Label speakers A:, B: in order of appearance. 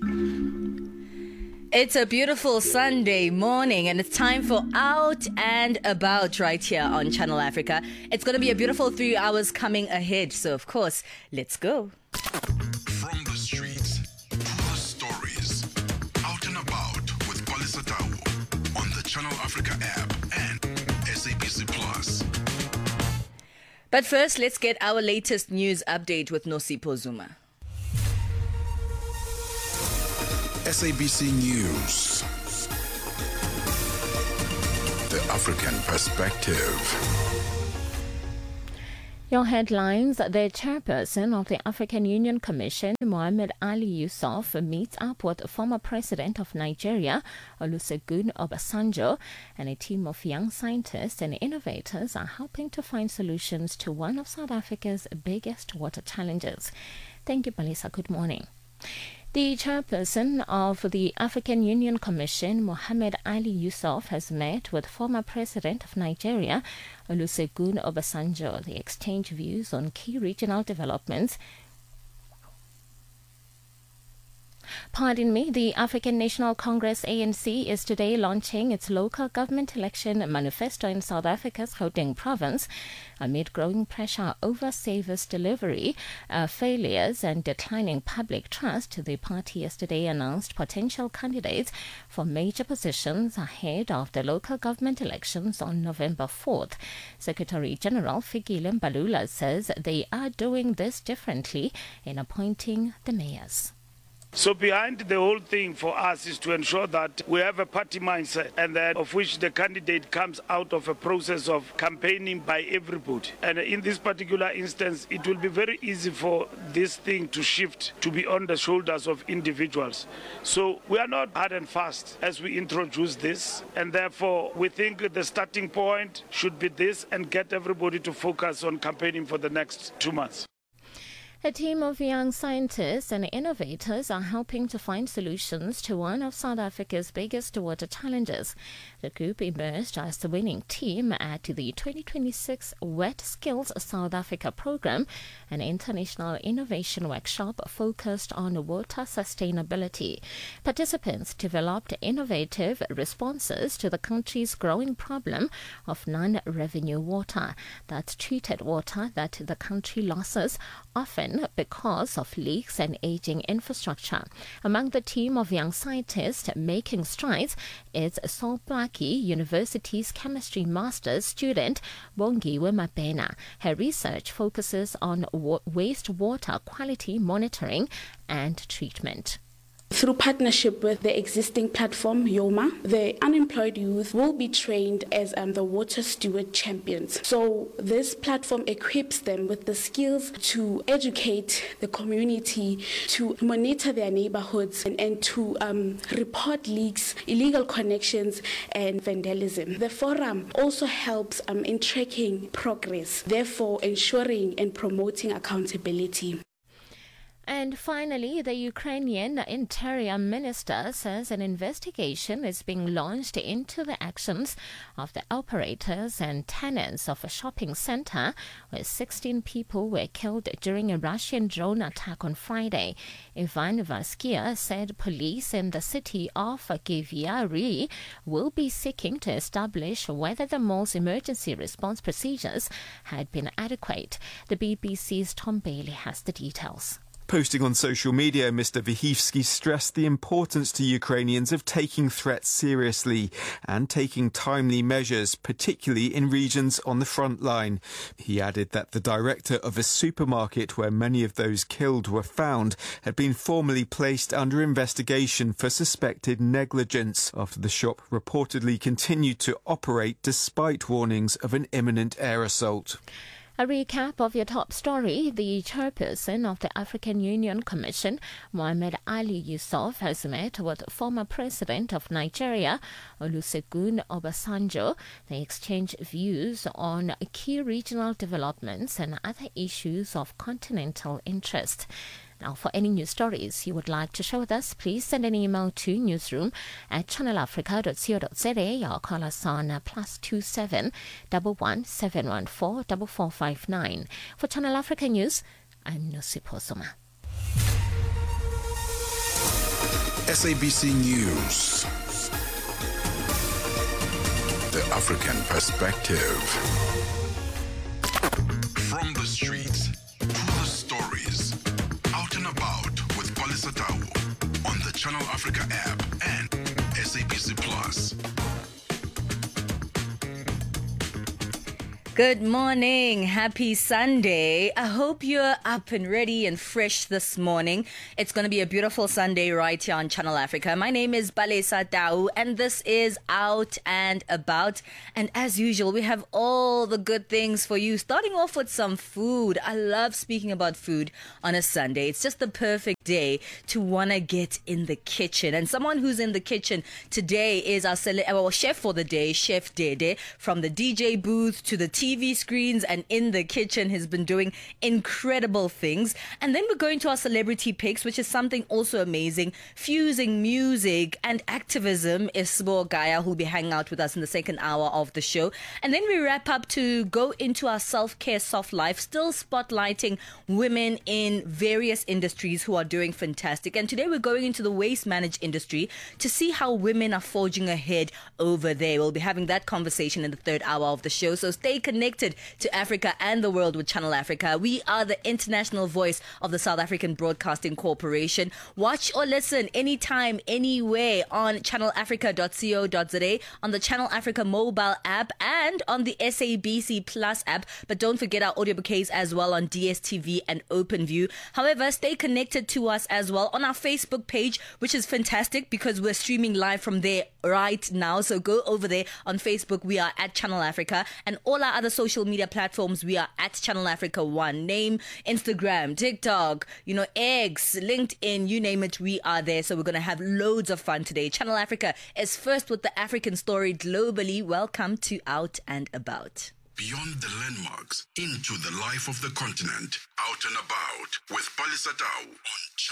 A: It's a beautiful Sunday morning and it's time for Out and About right here on Channel Africa. It's going to be a beautiful 3 hours coming ahead. So, of course, let's go.
B: From the streets to the stories. Out and About with Palisa Tawo on the Channel Africa app and SABC Plus.
A: But first, let's get our latest news update with Nosipho Zuma.
B: SABC News. The African Perspective.
C: Your headlines: the chairperson of the African Union Commission, Mohamed Ali Yusuf, meets up with former president of Nigeria, Olusegun Obasanjo, and a team of young scientists and innovators are helping to find solutions to one of South Africa's biggest water challenges. Thank you, Palisa. Good morning. The chairperson of the African Union Commission, Mohamed Ali Yusuf, has met with former president of Nigeria, Olusegun Obasanjo. They exchange views on key regional developments. The African National Congress ANC is today launching its local government election manifesto in South Africa's Gauteng province amid growing pressure over service delivery, failures and declining public trust. The party yesterday announced potential candidates for major positions ahead of the local government elections on November 4th. Secretary General Fikile Mbalula says they are doing this differently in appointing the mayors.
D: So behind the whole thing for us is to ensure that we have a party mindset and that of which the candidate comes out of a process of campaigning by everybody. And in this particular instance, it will be very easy for this thing to shift to be on the shoulders of individuals. So we are not hard and fast as we introduce this, and therefore we think the starting point should be this and get everybody to focus on campaigning for the next 2 months.
C: A team of young scientists and innovators are helping to find solutions to one of South Africa's biggest water challenges. The group emerged as the winning team at the 2026 Wet Skills South Africa program, an international innovation workshop focused on water sustainability. Participants developed innovative responses to the country's growing problem of non-revenue water. That's treated water that the country loses, often because of leaks and aging infrastructure. Among the team of young scientists making strides is Solblaki University's chemistry master's student Bongiwe Mabena. Her research focuses on wastewater quality monitoring and treatment.
E: Through partnership with the existing platform, YOMA, the unemployed youth will be trained as the water steward champions. So this platform equips them with the skills to educate the community, to monitor their neighborhoods, and to report leaks, illegal connections, and vandalism. The forum also helps in tracking progress, therefore ensuring and promoting accountability.
C: And finally, the Ukrainian Interior Minister says an investigation is being launched into the actions of the operators and tenants of a shopping center where 16 people were killed during a Russian drone attack on Friday. Ivan Vaskia said police in the city of Givyari will be seeking to establish whether the mall's emergency response procedures had been adequate. The BBC's Tom Bailey has the details.
F: Posting on social media, Mr. Vyhivsky stressed the importance to Ukrainians of taking threats seriously and taking timely measures, particularly in regions on the front line. He added that the director of a supermarket where many of those killed were found had been formally placed under investigation for suspected negligence after the shop reportedly continued to operate despite warnings of an imminent air assault.
C: A recap of your top story. The chairperson of the African Union Commission, Mohamed Ali Yusuf, has met with former president of Nigeria, Olusegun Obasanjo. They exchange views on key regional developments and other issues of continental interest. Now, for any news stories you would like to share with us, please send an email to newsroom@channelafrica.co.za or call us on +27 11 714 4459. For Channel Africa News, I'm Nosipho Zuma.
B: SABC News. The African perspective. From the streets to the stories. Out and about with Palisa Tau on the Channel Africa app and SABC Plus.
A: Good morning. Happy Sunday. I hope you're up and ready and fresh this morning. It's going to be a beautiful Sunday right here on Channel Africa. My name is Palisa Tau and this is Out and About. And as usual, we have all the good things for you. Starting off with some food. I love speaking about food on a Sunday. It's just the perfect day to want to get in the kitchen. And someone who's in the kitchen today is our chef for the day, Chef Dede, from the DJ booth to the TV screens and in the kitchen has been doing incredible things. And then we're going to our celebrity picks, which is something also amazing, fusing music and activism. Isbo Gaya, who'll be hanging out with us in the second hour of the show. And then we wrap up to go into our self-care, soft life, still spotlighting women in various industries who are doing fantastic. And today we're going into the waste management industry to see how women are forging ahead over there. We'll be having that conversation in the third hour of the show. So stay connected to Africa and the world with Channel Africa. We are the international voice of the South African Broadcasting Corporation. Watch or listen anytime, anywhere on channelafrica.co.za, on the Channel Africa mobile app and on the SABC Plus app. But don't forget our audio bouquets as well on DSTV and OpenView. However, stay connected to us as well on our Facebook page, which is fantastic because we're streaming live from there right now. So go over there on Facebook. We are at Channel Africa, and all our other social media platforms, we are at Channel Africa One. Name, Instagram, TikTok, X, LinkedIn, you name it, we are there. So we're going to have loads of fun today. Channel Africa is first with the African story globally. Welcome to Out and About.
B: Beyond the landmarks, into the life of the continent. Out and About with Palisa Tau on